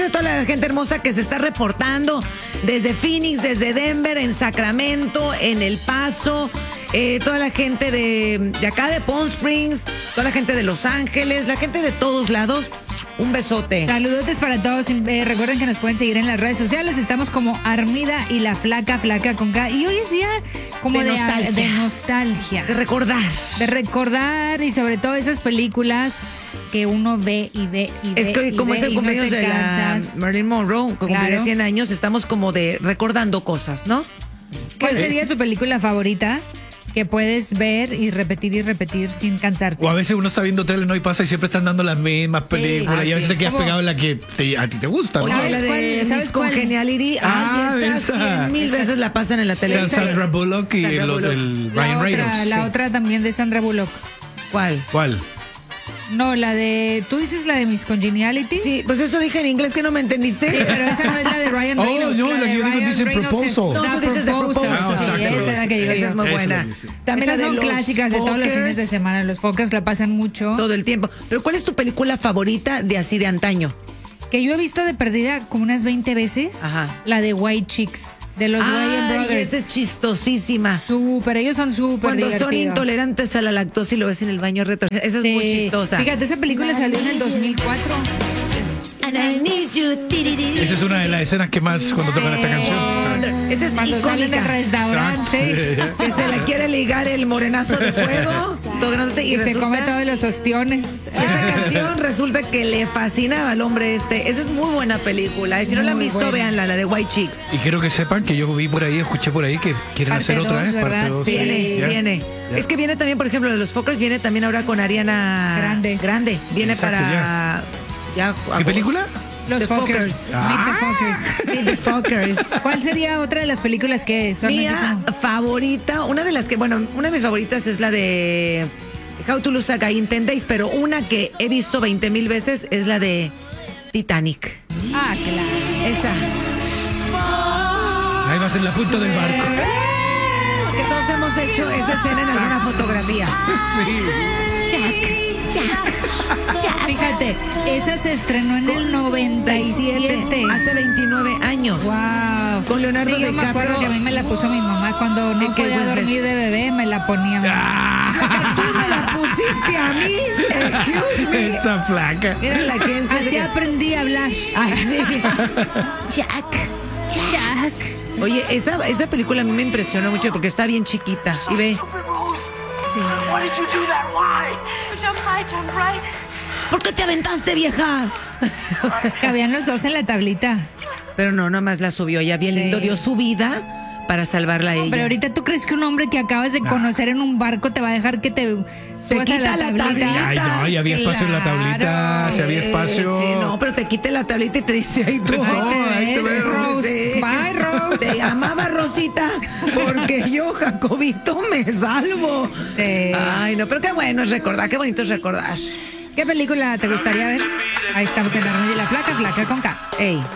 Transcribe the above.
a toda la gente hermosa que se está reportando desde Phoenix, desde Denver, en Sacramento, en El Paso, toda la gente de acá de Palm Springs, toda la gente de Los Ángeles, la gente de todos lados. Un besote. Saludotes para todos. Recuerden que nos pueden seguir en las redes sociales. Estamos como Armida y la Flaca con K. Y hoy es día como de nostalgia. De recordar. De recordar y sobre todo esas películas que uno ve y ve y ve. Es que como es el cumpleaños de la Marilyn Monroe, que cumplirá 100 años, estamos como de recordando cosas, ¿no? ¿Cuál sería tu película favorita? Que puedes ver y repetir sin cansarte. O a veces uno está viendo tele, ¿no? Y pasa y siempre están dando las mismas películas. Y a veces te quedas pegado en la que a ti te gusta, ¿no? Oye, la de Miss Congeniality. Esa 100,000 veces la pasan en la televisión. Sandra Bullock y el Ryan Reynolds. La otra también de Sandra Bullock. ¿Cuál? No, la de... ¿Tú dices la de Miss Congeniality? Sí, pues eso dije en inglés que no me entendiste. Sí, pero esa no es la de Ryan Reynolds. No, la que yo digo dice Proposal. No, tú dices The Proposal. Esa es muy buena. También esas son clásicas de todos los fines de semana. Los Fockers la pasan mucho. Todo el tiempo. Pero ¿cuál es tu película favorita de así de antaño? Que yo he visto de perdida como unas 20 veces. Ajá. La de White Chicks. De los Wayans Brothers. Esa es chistosísima. Ellos son súper Cuando divertidos. son intolerantes a la lactosa y lo ves en el baño retro. Esa es muy chistosa. Fíjate, esa película salió en el 2004. Esa es una de las escenas que más cuando tocan esta canción. Esa es cuando salen del restaurante. Que se le quiere ligar el morenazo de fuego. Y se come todos los ostiones. Esa canción resulta que le fascinaba al hombre este. Esa es muy buena película. Y si no la han visto, véanla, la de White Chicks. Y quiero que sepan que yo vi por ahí, escuché por ahí que quieren parte hacer otra, 2, parte 2. Sí, viene. Es que viene también, por ejemplo, de los Fockers, viene también ahora con Ariana Grande. Viene para... ¿Qué película? Los Fockers. Meet the Fockers. ¿Cuál sería otra de las películas que son Mía favorita, una de mis favoritas es la de How to Lose a Guy in 10 Days, pero una que he visto 20,000 veces es la de Titanic. Ah, claro. Esa. Ahí vas en la punta del barco. Que todos hemos hecho esa escena en alguna fotografía. Sí. Jack. Fíjate, esa se estrenó en el 97. Hace 29 años. Wow. Con Leonardo DiCaprio. Yo me acuerdo que a mí me la puso mi mamá cuando no podía dormir de bebé, me la ponía. Tú me la pusiste a mí. Excuse me. Esta flaca. Mira la que es. Así aprendí a hablar. Ay, sí. Jack. Oye, esa película a mí me impresionó mucho porque está bien chiquita. Y ve. Sí. ¿Por qué te aventaste, vieja? Cabían los dos en la tablita. Pero no, nomás la subió. Ella bien lindo dio su vida para salvarla a ella. Pero ahorita, ¿tú crees que un hombre que acabas de conocer en un barco te va a dejar que te quita la tablita? Ay, no, ya había espacio en la tablita. Si había espacio. Sí, no, pero te quite la tablita y te dice, ahí tú. Ahí te ves, Rose. Sí. Bye, Rose. Te llamaba Rosita porque yo, Jacobito, me salvo. Sí. Ay, no, pero qué bueno es recordar, qué bonito es recordar. ¿Qué película te gustaría ver? Ahí estamos en Armida y la Flaca con K. Ey.